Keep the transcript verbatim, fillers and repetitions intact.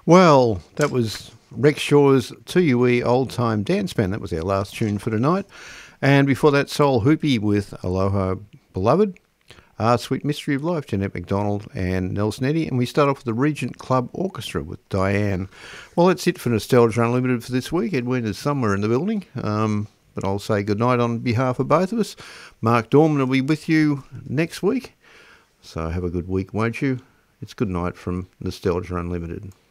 Well, that was Rex Shaw's two U E Old Time Dance Band. That was our last tune for tonight. And before that, Soul Hoopy with Aloha Beloved. Uh, Sweet Mystery of Life, Jeanette MacDonald and Nelson Eddy. And we start off with the Regent Club Orchestra with Diane. Well, that's it for Nostalgia Unlimited for this week. Edwin is somewhere in the building. Um, but I'll say goodnight on behalf of both of us. Mark Dorman will be with you next week. So have a good week, won't you? It's good night from Nostalgia Unlimited.